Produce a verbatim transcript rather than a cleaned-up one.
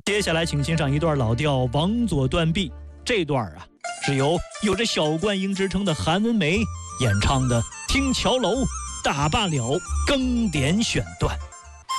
接下来请欣赏一段老调《往左断臂》，这段啊是由有着小冠英之称的韩文梅演唱的《听桥楼大罢了》更点选段。